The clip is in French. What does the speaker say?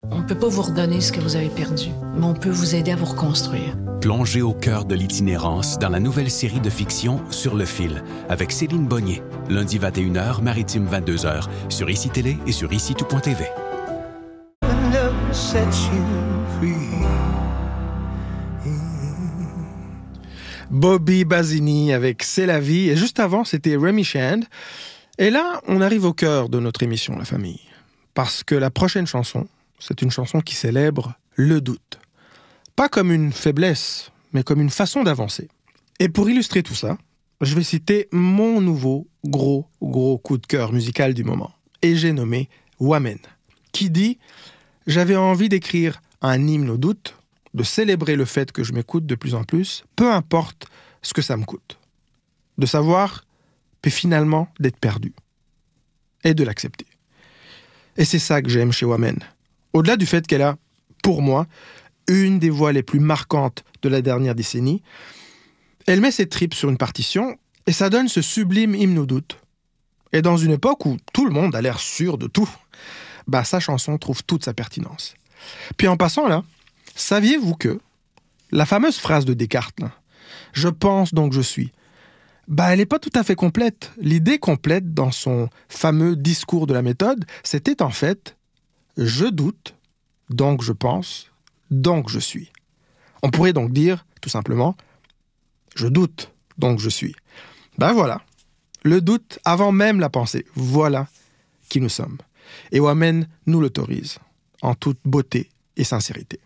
On ne peut pas vous redonner ce que vous avez perdu, mais on peut vous aider à vous reconstruire. Plongez au cœur de l'itinérance dans la nouvelle série de fiction Sur le fil, avec Céline Bonnier, lundi 21h, maritime 22h, sur ICI Télé et sur ICITout.tv. Bobby Basini avec C'est la vie, et juste avant c'était Remy Shand. Et là on arrive au cœur de notre émission La Famille, parce que la prochaine chanson, c'est une chanson qui célèbre le doute. Pas comme une faiblesse, mais comme une façon d'avancer. Et pour illustrer tout ça, je vais citer mon nouveau gros coup de cœur musical du moment. Et j'ai nommé Wamen, qui dit « J'avais envie d'écrire un hymne au doute, de célébrer le fait que je m'écoute de plus en plus, peu importe ce que ça me coûte. De savoir, puis finalement d'être perdu. Et de l'accepter. » Et c'est ça que j'aime chez Wamen. Au-delà du fait qu'elle a, pour moi, une des voix les plus marquantes de la dernière décennie, elle met ses tripes sur une partition et ça donne ce sublime hymne au doute. Et dans une époque où tout le monde a l'air sûr de tout, sa chanson trouve toute sa pertinence. Puis en passant là, saviez-vous que la fameuse phrase de Descartes, là, « Je pense donc je suis », elle n'est pas tout à fait complète. L'idée complète dans son fameux discours de la méthode, c'était en fait « Je doute, donc je pense, donc je suis ». On pourrait donc dire, tout simplement, « Je doute, donc je suis ». Voilà, le doute avant même la pensée, voilà qui nous sommes. Et Wamen nous l'autorise, en toute beauté et sincérité.